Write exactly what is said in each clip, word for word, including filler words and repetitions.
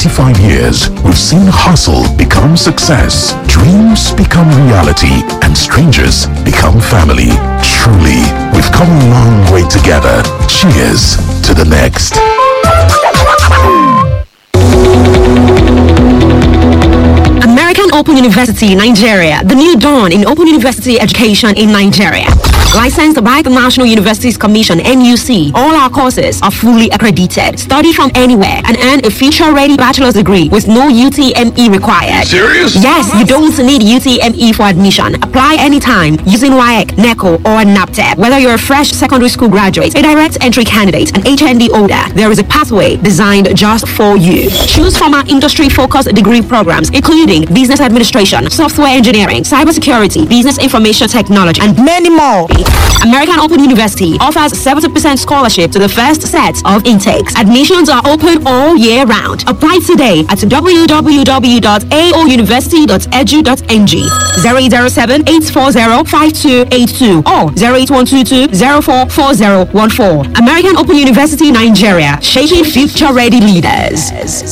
twenty-five years, we've seen hustle become success, dreams become reality, and strangers become family. Truly, we've come a long way together. Cheers to the next. American Open University, Nigeria, the new dawn in open university education in Nigeria. Licensed by the National Universities Commission, N U C, all our courses are fully accredited. Study from anywhere and earn a future-ready bachelor's degree with no U T M E required. Serious? Yes, you don't need U T M E for admission. Apply anytime using W A E C, NECO, or NAPTEP. Whether you're a fresh secondary school graduate, a direct entry candidate, an H N D holder, there is a pathway designed just for you. Choose from our industry-focused degree programs, including business administration, software engineering, cybersecurity, business information technology, and many more. American Open University offers seventy percent scholarship to the first set of intakes. Admissions are open all year round. Apply today at w w w dot a o university dot e d u dot n g, zero eight zero seven, eight four zero, five two eight two or zero eight one two two, zero four four zero one four. American Open University Nigeria, shaping future-ready leaders.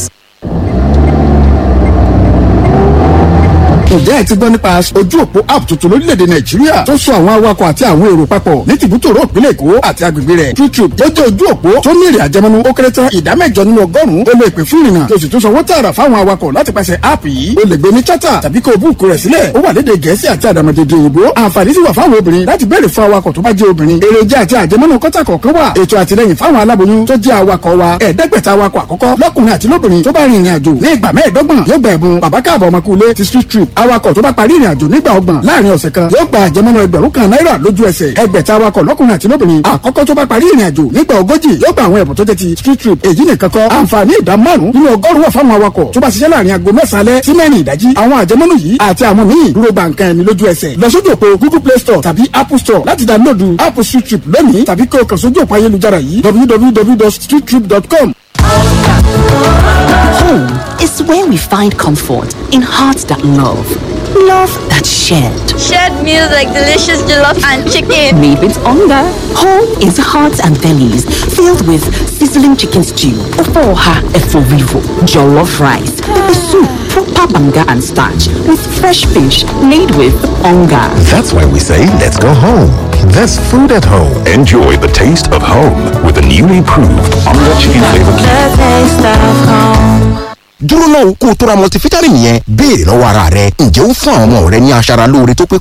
Ǹjẹ́ ẹ ti gbọ́ nípa ojú òpó app tuntun lórílẹ̀‐èdè Nàìjíríà tó so àwọn awakọ̀ àti àwọn èrò papọ̀ ní tìbútòrò ìpínlẹ̀ Èkó àti agbègbè rẹ̀. TrueTrip tó jẹ́ ojú òpó tó ní èrè àjẹmọ́nú ó kéré tán ìdá mẹ́jọ nínú ọgọ́rùn-ún ó lè pè fún ìrìnnà tó sì tún sanwó tààrà fáwọn awakọ̀ láti pàṣẹ app yìí. O lè gbé ní chata tàbí kó o búùkù rẹ̀ sílẹ̀. Ó wà lédè Gẹ̀ẹ́sì àti àdàmọ̀dèdè òyìnbó. Àǹfààní sì wà fáwọn obìnrin láti béèrè fún awakọ̀ tó bá jẹ́ obìnrin. Èròjà àti àjẹmọ́nú kọ́tà kọ̀ọ̀kan wà. Ètò àtìlẹ́yìn fáwọn aláboyún tó jẹ́ awakọ̀ wa. Ẹ̀ẹ́dẹ́gbẹ̀ta awakọ̀ àkọ́kọ́ lọ́kùnrin àti lóbìnrin tó bá rin ìrìn àjò ní ìgbà mẹ́ẹ̀ẹ́dọ́gbọ̀n yóò gba ẹ̀bùn bàbá káàbọ̀ ọmọkùnrin ti TrueTrip. Awakọ̀ tó bá parí ìrìn àjò nígbà ọgbọ̀n láàrin ọ̀sẹ̀ kan yóò gba àjẹmọ́nú ẹgbẹ̀rún kan náírà lójú ẹsẹ̀. Ẹgbẹ̀ta awakọ̀ lọ́kùnrin àti lóbìnrin àkọ́kọ́ tó bá parí ìrìn àjò nígbà ogójì yóò gba àwọn ẹ̀bùn tó jẹ́ ti TrueTrip. Èyí nìkan kọ́, àǹfààní ìdá márùn-ún nínú ọgọ́rùn-ún wà fáwọn awakọ̀ tó bá ṣiṣẹ́ láàrin aago mẹ́sàn-án alẹ́ sí mẹ́rin ìdájí. Àwọn àjẹmọ́nú yìí àti àwọn míì dúró gba nǹkan ẹni lójú ẹsẹ̀. Lọ sójú òpó Google Play Store tàbí Apple Store láti dáńlódù app TrueTrip lónìí tàbí kí o kàn sójú òpó ayélujára yìí w w w dot true trip dot com. Home is where we find comfort in hearts that love. Love that's shared. Shared meals like delicious jollof and chicken. Made with hunger. Home is hearts and bellies filled with sizzling chicken stew, ofoha eforivo, jollof rice, pepper soup, proper banga and starch with fresh fish made with hunger. That's why we say let's go home. There's food at home. Enjoy the taste of home with the newly proved Onga Chicken Flavor Cube. The taste of home. Dúró náà kó o tó ra multivitamin yẹn béèrè lọ́wọ́ ara rẹ ǹjẹ́ ó fún àwọn ọmọ rẹ ní aṣara lóore tó pé